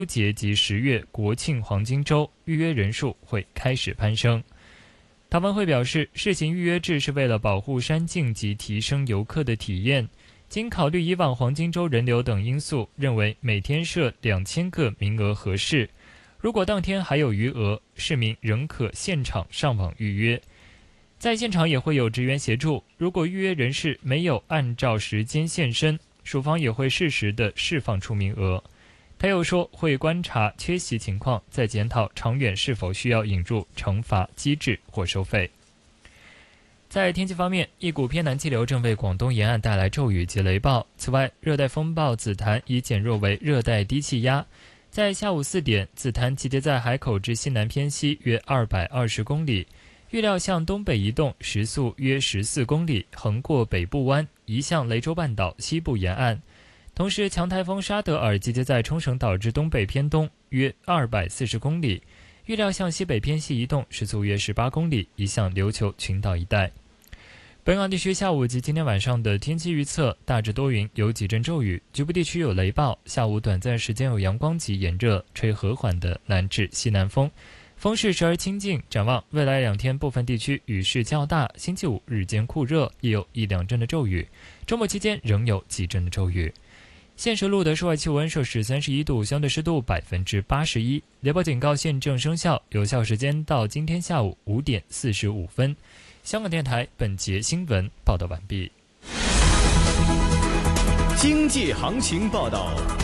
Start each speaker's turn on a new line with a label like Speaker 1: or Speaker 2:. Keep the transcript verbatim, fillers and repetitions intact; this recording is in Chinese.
Speaker 1: 节及十月国庆黄金周预约人数会开始攀升。陶文慧表示，试行预约制是为了保护山径及提升游客的体验。经考虑以往黄金周人流等因素，认为每天设两千个名额合适。如果当天还有余额，市民仍可现场上网预约。在现场也会有职员协助，如果预约人士没有按照时间现身，署方也会适时地释放出名额。他又说，会观察缺席情况，再检讨长远是否需要引入惩罚机制或收费。在天气方面，一股偏南气流正为广东沿岸带来骤雨及雷暴。此外，热带风暴紫檀已减弱为热带低气压。在下午四点，紫檀集结在海口至西南偏西约二百二十公里，预料向东北移动，时速约十四公里，横过北部湾，移向雷州半岛西部沿岸。同时，强台风沙德尔集结在冲绳岛至东北偏东约二百四十公里，预料向西北偏西移动，时速约十八公里，移向琉球群岛一带。本港地区下午及今天晚上的天气预测，大致多云，有几阵骤雨，局部地区有雷暴，下午短暂时间有阳光及炎热，吹和缓的南至西南风，风势时而清劲。展望未来两天，部分地区雨势较大，星期五日间酷热，也有一两阵的骤雨，周末期间仍有几阵的骤雨。现时录得室外气温摄氏三十一度，相对湿度百分之八十一。雷暴警告现正生效，有效时间到今天下午五点四十五分。香港电台本节新闻报道完毕。
Speaker 2: 经济行情报道。